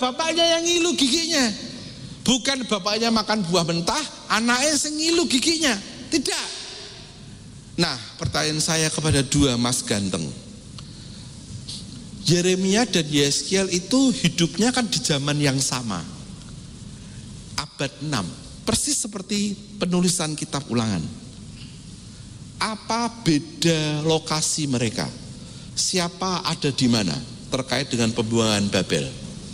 Bapaknya yang ngilu giginya. Bukan bapaknya makan buah mentah, anaknya yang ngilu giginya. Tidak. Nah, pertanyaan saya kepada dua mas ganteng. Yeremia dan Yeskiel itu hidupnya kan di zaman yang sama. Abad 6. Persis seperti penulisan kitab Ulangan. Apa beda lokasi mereka? Siapa ada di mana terkait dengan pembuangan Babel?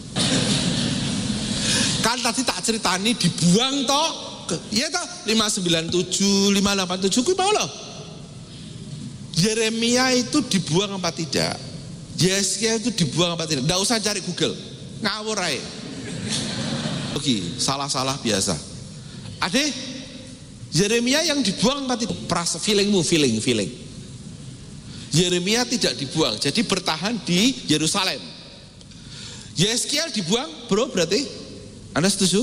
Kan tadi tak ceritani dibuang toh, iya toh 597, 587 kuwi mau loh. Yeremia itu dibuang apa tidak? Yeskiel itu dibuang apa tidak? Nggak usah cari Google, ngawur aja. Oke, salah-salah biasa. Ade, Yeremia yang dibuang apa tidak? Feeling. Yeremia tidak dibuang, jadi bertahan di Yerusalem. Yeskiel dibuang, bro, berarti? Anda setuju?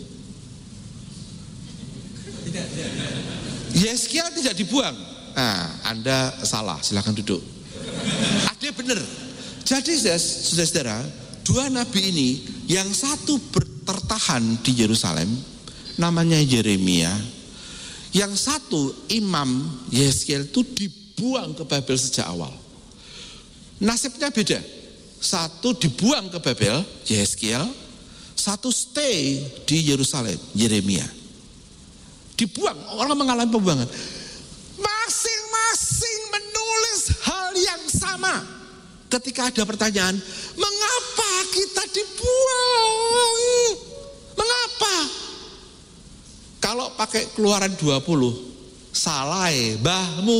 Tidak. Yeskiel tidak dibuang. Nah, Anda salah, silakan duduk. Ada benar. Jadi saudara-saudara, dua nabi ini, yang satu tertahan di Yerusalem, namanya Yeremia. Yang satu imam Yeskiel itu dibuang ke Babel sejak awal. Nasibnya beda. Satu dibuang ke Babel, Yeskiel. Satu stay di Yerusalem, Yeremia. Dibuang, orang mengalami pembuangan. Masing-masing menulis hal yang sama. Ketika ada pertanyaan, mengapa kita dibuang? Mengapa? Kalau pakai Keluaran 20, salah mbahmu.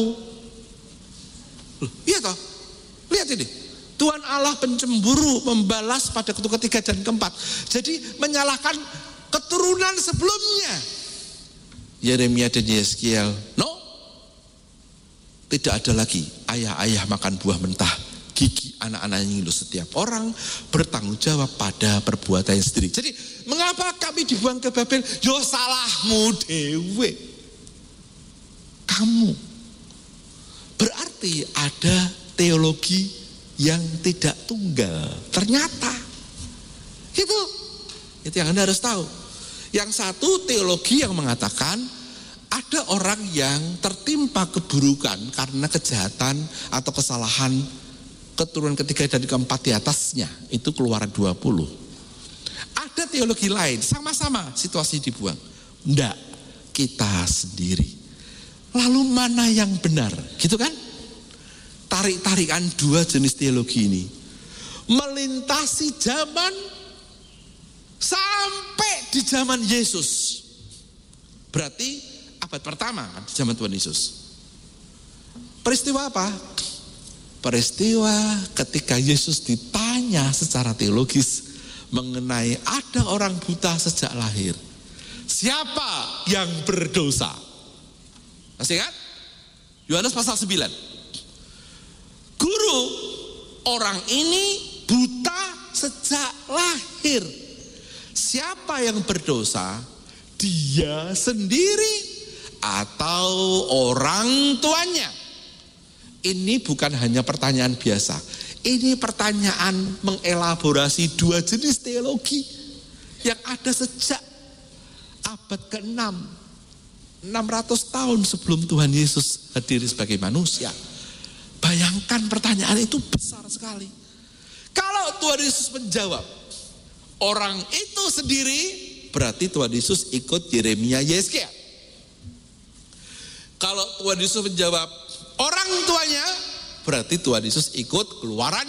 Iya toh? Lihat ini. Tuhan Allah pencemburu, membalas pada ketua ketiga dan keempat. Jadi menyalahkan keturunan sebelumnya. Yeremia dan Yeskiel, no, tidak ada lagi ayah-ayah makan buah mentah, gigi anak-anaknya ngilu. Setiap orang bertanggung jawab pada perbuatannya sendiri. Jadi mengapa kami dibuang ke Babel? Yo salahmu dewe. Kamu. Berarti ada teologi yang tidak tunggal. Ternyata itu yang Anda harus tahu. Yang satu teologi yang mengatakan ada orang yang tertimpa keburukan karena kejahatan atau kesalahan keturunan ketiga dan keempat di atasnya. Itu Keluaran 20. Ada teologi lain, sama-sama situasi dibuang. Enggak, kita sendiri. Lalu mana yang benar? Gitu kan? Tarik-tarikan dua jenis teologi ini melintasi zaman sampai di zaman Yesus. Berarti abad pertama kan, di zaman Tuhan Yesus. Peristiwa apa? Peristiwa ketika Yesus ditanya secara teologis mengenai ada orang buta sejak lahir. Siapa yang berdosa? Masih ingat? Yohanes pasal 9. Guru, orang ini buta sejak lahir. Siapa yang berdosa? Dia sendiri atau orang tuanya? Ini bukan hanya pertanyaan biasa. Ini pertanyaan mengelaborasi dua jenis teologi yang ada sejak abad ke-6. 600 tahun sebelum Tuhan Yesus hadir sebagai manusia. Bayangkan pertanyaan itu besar sekali. Kalau Tuhan Yesus menjawab, orang itu sendiri, berarti Tuhan Yesus ikut Yeremia, Yeskiel. Kalau Tuhan Yesus menjawab, orang tuanya, berarti Tuhan Yesus ikut Keluaran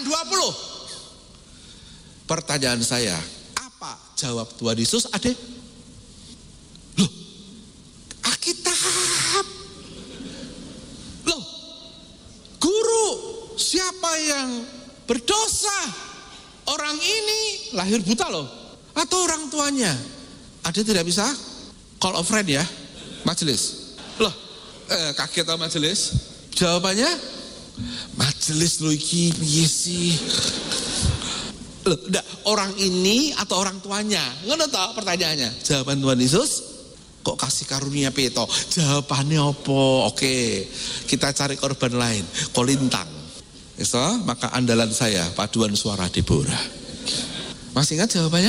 20. Pertanyaan saya, apa jawab Tuhan Yesus? Ada? Loh, Alkitab. Loh, Guru, siapa yang berdosa? Orang ini lahir buta loh. Atau orang tuanya? Ada tidak bisa? Call a friend ya, majelis. Loh, kaget atau majelis? Jawabannya, majelis lo iki piye sih? Loh, enggak, orang ini atau orang tuanya? Ngono toh pertanyaannya. Jawaban Tuhan Yesus, kok kasih karunia peto? Jawabannya apa? Oke, kita cari korban lain. Kolintang. So, maka andalan saya paduan suara Deborah. Masih ingat jawabannya?